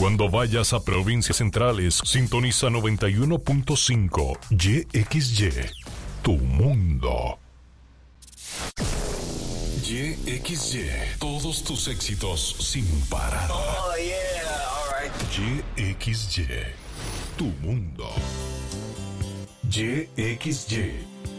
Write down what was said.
Cuando vayas a provincias centrales, sintoniza 91.5 YXY, tu mundo. YXY, todos tus éxitos sin parar. Oh, yeah, all right. YXY, tu mundo. YXY,